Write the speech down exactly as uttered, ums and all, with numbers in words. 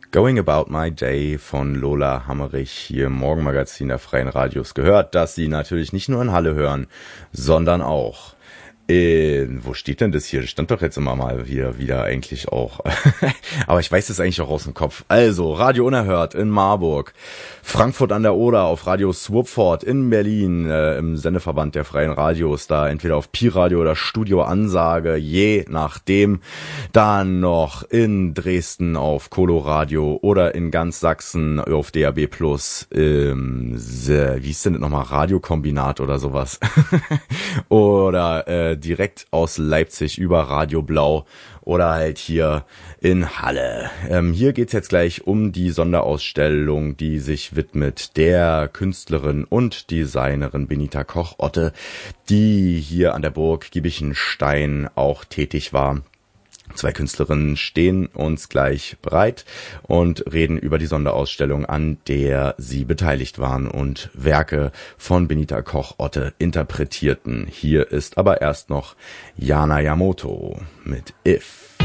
Going About My Day von Lola Hammerich hier im Morgenmagazin der Freien Radios gehört, dass Sie natürlich nicht nur in Halle hören, sondern auch in, wo steht denn das hier? Das stand doch jetzt immer mal wieder, wieder eigentlich auch. Aber ich weiß es eigentlich auch aus dem Kopf. Also, Radio Unerhört in Marburg, Frankfurt an der Oder auf Radio Swupford in Berlin, äh, im Sendeverband der Freien Radios, da entweder auf Pi-Radio oder Studio Ansage, je nachdem. Dann noch in Dresden auf Coloradio oder in ganz Sachsen auf D A B Plus, ähm, wie ist denn das nochmal, Radiokombinat oder sowas. Oder äh, direkt aus Leipzig über Radio Blau oder halt hier in Halle. Ähm, hier geht's jetzt gleich um die Sonderausstellung, die sich widmet der Künstlerin und Designerin Benita Koch-Otte, die hier an der Burg Giebichenstein auch tätig war. Zwei Künstlerinnen stehen uns gleich bereit und reden über die Sonderausstellung, an der sie beteiligt waren und Werke von Benita Koch-Otte interpretierten. Hier ist aber erst noch Jana Yamoto mit If.